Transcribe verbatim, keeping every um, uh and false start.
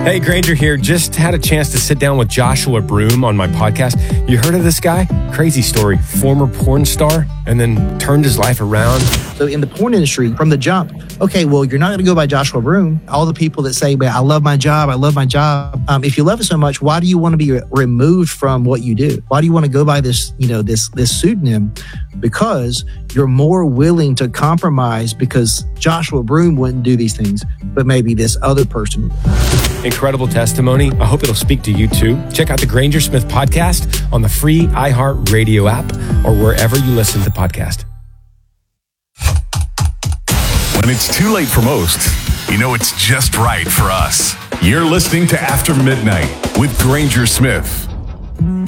Hey, Granger here. Just had a chance to sit down with Joshua Broome on my podcast. You heard of this guy? Crazy story. Former porn star and then turned his life around. So in the porn industry, from the jump, okay, well, you're not going to go by Joshua Broome. All the people that say, man, I love my job, I love my job. Um, if you love it so much, why do you want to be removed from what you do? Why do you want to go by this, you know, this this pseudonym? Because you're more willing to compromise because Joshua Broome wouldn't do these things, but maybe this other person. Incredible testimony. I hope it'll speak to you too. Check out the Granger Smith podcast on the free iHeartRadio app or wherever you listen to podcasts. When it's too late for most, you know it's just right for us. You're listening to After Midnight with Granger Smith.